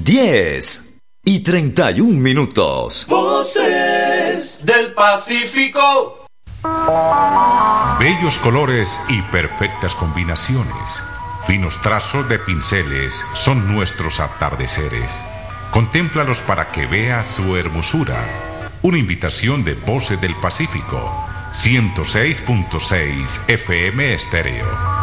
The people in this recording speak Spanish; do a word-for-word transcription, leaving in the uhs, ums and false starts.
diez y treinta y un minutos. Voces del Pacífico. Bellos colores y perfectas combinaciones, finos trazos de pinceles son nuestros atardeceres. Contémplalos para que veas su hermosura. Una invitación de Voces del Pacífico, ciento seis punto seis F M Estéreo.